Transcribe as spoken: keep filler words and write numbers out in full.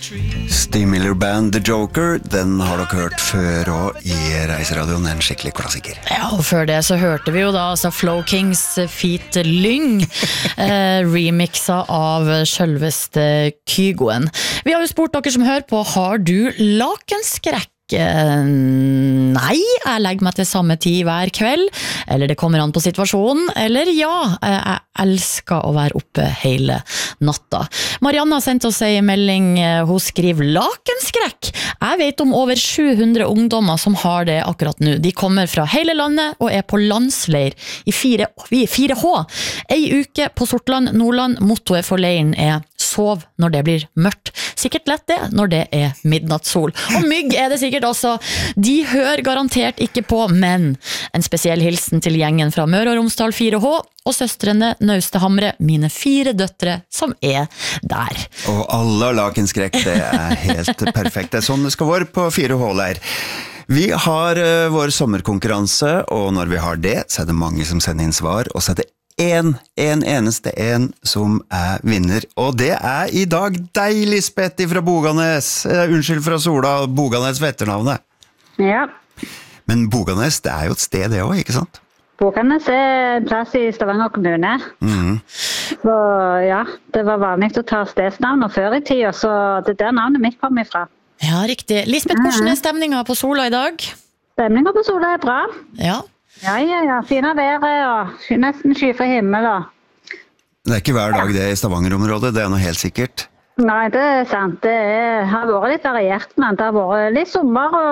Steve Miller Band, The Joker, den har dere hørt før og i Reiseradioen, en skikkelig klassiker. Ja, og før det så hørte vi jo da altså Flow Kings Feet Lyng, eh, remixa av selveste Kygoen. Vi har jo spurt dere som hører på, har du lakenskrekk? Nei, jeg legger meg til samme tid hver kveld, eller det kommer an på situasjonen, eller ja, jeg elsker å være oppe hele natta. Marianne har sendt oss en melding, hun skriver lakenskrekk. Jeg vet om over sju hundre ungdommer som har det akkurat nå. De kommer fra hele landet og er på landsleir i fire H. Ei uke på Sortland, Nordland. Mottoet for leiren er sov når det blir mørkt. Sikkert lett det når det er midnattssol. Og mygg er det sikkert også. De hører garantert ikke på, men en spesiell hilsen til gjengen fra Møre og Romsdal fire H og søstrene Naustehamre, mine fire døtre som er der. Og alle har lakenskrekk, det er helt perfekt. Det er sånn det skal være på fire H-leir. Vi har uh, vår sommerkonkurranse, og når vi har det, så er det mange som sender inn svar, og så er det En, en eneste en som er vinner, og det er i dag deg, Lisbeth fra Boganes. Uh, unnskyld fra Sola, Boganes ved etternavnet. Ja. Men Boganes, det er jo et sted det også, ikke sant? Boganes er en plass i Stavanger kommune. Mhm. Så ja, det var vanlig å ta stedsnavn før i tida, så det er der navnet mitt kom ifra. Ja, riktig. Lisbeth, hvordan er stemningen på Sola i dag? Stemningen på Sola er bra. Ja. Ja, ja, ja. Fine været og nesten skyfri himmel. Og... Det er ikke hver dag det i Stavanger-området, det er noe helt sikkert. Nei, det er sant. Det er, har vært litt variert, men det har vært litt sommer og